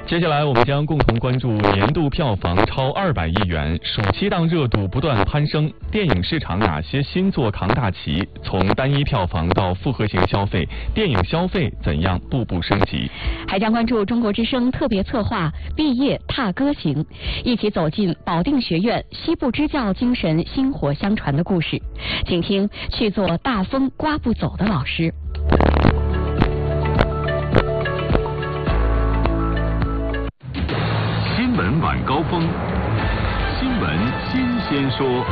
接下来我们将共同关注年度票房超200亿元，暑期档热度不断攀升，电影市场哪些新作扛大旗？从单一票房到复合型消费，电影消费怎样步步升级？ 还将关注中国之声特别策划《毕业踏歌行》，一起走进保定学院西部支教精神薪火相传的故事。请听去做大风刮不走的老师。 新闻晚高峰，新闻新鲜说。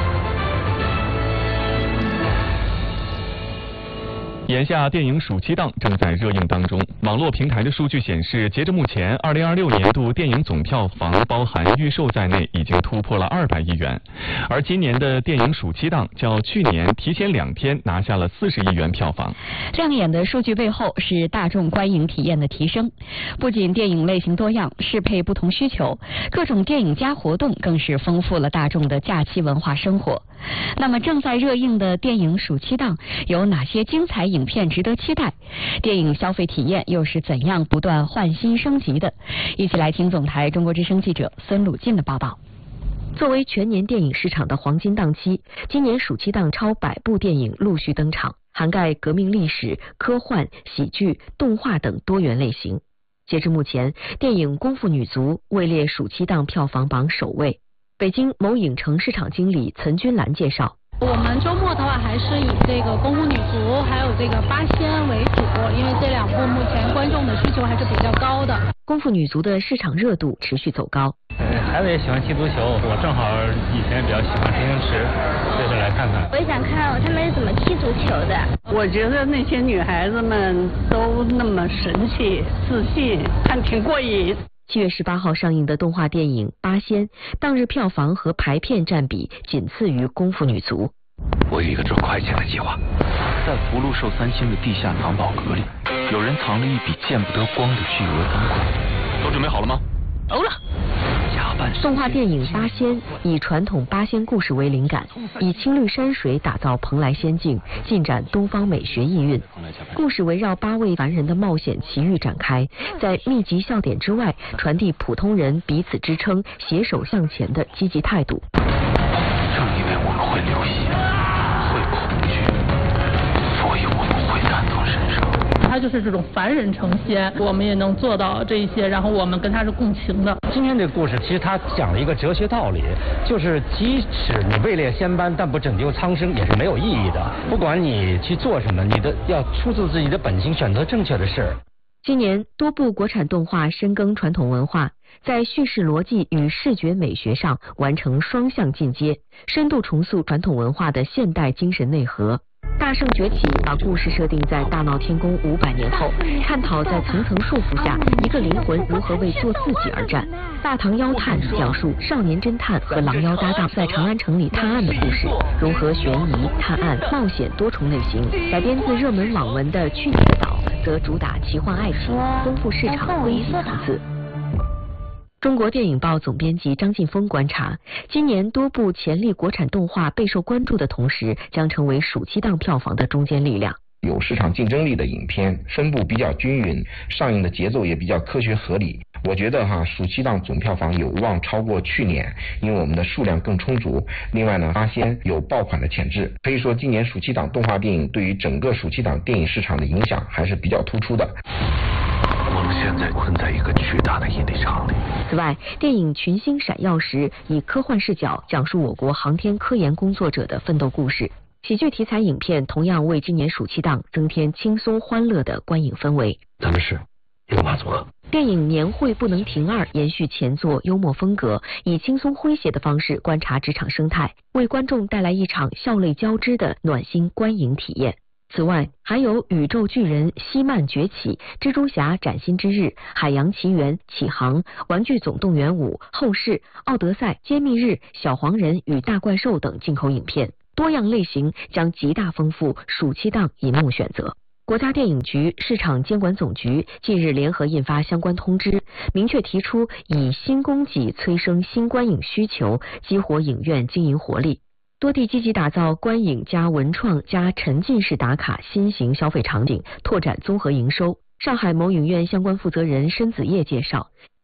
眼下电影暑期档正在热映当中，网络平台的数据显示，截至目前，2026年度电影总票房包含预售在内，已经突破了200亿元。而今年的电影暑期档较去年提前2天拿下了40亿元票房。 亮眼的数据背后是大众观影体验的提升，不仅电影类型多样，适配不同需求，各种电影加活动更是丰富了大众的假期文化生活。那么正在热映的电影暑期档有哪些精彩影片值得期待？电影消费体验又是怎样不断换新升级的？一起来听总台中国之声记者孙鲁进的报道。 作为全年电影市场的黄金档期，今年暑期档超100部电影陆续登场，涵盖革命历史、科幻、喜剧、动画等多元类型。截至目前，电影《功夫女足》位列暑期档票房榜首位。北京某影城市场经理岑君兰介绍， 我们周末的话还是以这个功夫女足还有这个八仙为主，因为这2部目前观众的需求还是比较高的。 功夫女足的市场热度持续走高。 孩子也喜欢踢足球，我正好以前比较喜欢周星驰，所以说来看看。 我也想看他们是怎么踢足球的。 我觉得那些女孩子们都那么神气自信，看挺过瘾。 7月18号上映的动画电影《八仙》，当日票房和排片占比仅次于《功夫女足》。 我有一个赚快钱的计划，在福禄寿3星的地下藏宝阁里，有人藏了一笔见不得光的巨额赃款。 都准备好了吗？ 好了。 动画电影《八仙》以传统八仙故事为灵感，以青绿山水打造蓬莱仙境，尽展东方美学意蕴。故事围绕8位凡人的冒险奇遇展开，在密集笑点之外，传递普通人彼此支撑、携手向前的积极态度。 正因为我们会流血，会恐惧，所以我们会感同身受。 他就是这种凡人成仙，我们也能做到这一些，然后我们跟他是共情的。 今天这个故事其实他讲了一个哲学道理，就是即使你位列仙班，但不拯救苍生也是没有意义的。不管你去做什么，你的要出自自己的本心，选择正确的事。 今年多部国产动画深耕传统文化，在叙事逻辑与视觉美学上完成双向进阶，深度重塑传统文化的现代精神内核。大圣崛起把故事设定在大闹天宫500年后，探讨在层层束缚下一个灵魂如何为做自己而战。大唐妖探讲述少年侦探和狼妖搭档在长安城里探案的故事，融合悬疑、探案、冒险多重类型。改编自热门网文的《去你的岛》则主打奇幻爱情，丰富市场危机层次。中国电影报总编辑张劲峰观察，今年多部潜力国产动画备受关注的同时，将成为暑期档票房的中坚力量。 有市场竞争力的影片分布比较均匀，上映的节奏也比较科学合理。我觉得暑期档总票房有望超过去年，因为我们的数量更充足。另外呢，八仙有爆款的潜质，可以说今年暑期档动画电影对于整个暑期档电影市场的影响还是比较突出的。 我们现在困在一个巨大的引力场里。 此外，电影《群星闪耀时》以科幻视角讲述我国航天科研工作者的奋斗故事。喜剧题材影片同样为今年暑期档增添轻松欢乐的观影氛围。 咱们是六马组合。 电影《年会不能停2》延续前作幽默风格，以轻松诙谐的方式观察职场生态，为观众带来一场笑泪交织的暖心观影体验。此外，还有宇宙巨人希曼崛起、蜘蛛侠崭新之日、海洋奇缘启航、玩具总动员5、后世、奥德赛、揭秘日、小黄人与大怪兽等进口影片，多样类型将极大丰富暑期档银幕选择。国家电影局市场监管总局近日联合印发相关通知，明确提出以新供给催生新观影需求，激活影院经营活力。多地积极打造观影加文创加沉浸式打卡新型消费场景，拓展综合营收。上海某影院相关负责人申子叶介绍，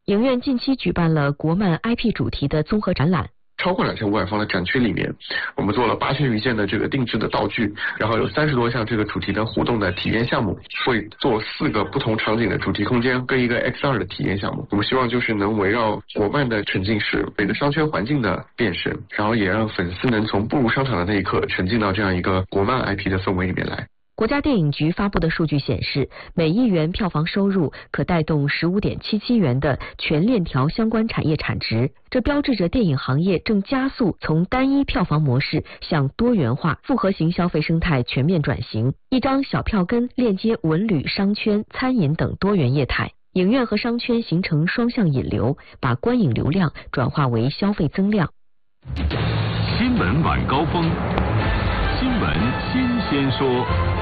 影院近期举办了国漫 IP 主题的综合展览。 超过2500方的展区里面，我们做了8000余件的这个定制的道具，然后有30多项这个主题的互动的体验项目，会做4个不同场景的主题空间跟一个 XR 的体验项目。我们希望就是能围绕国漫的沉浸式每个商圈环境的变身，然后也让粉丝能从步入商场的那一刻沉浸到这样一个国漫 IP 的氛围里面来。 国家电影局发布的数据显示，每1元票房收入可带动15.77元的全链条相关产业产值，这标志着电影行业正加速从单一票房模式向多元化、复合型消费生态全面转型。一张小票根链接文旅、商圈、餐饮等多元业态，影院和商圈形成双向引流，把观影流量转化为消费增量。 新闻晚高峰，新闻新鲜说。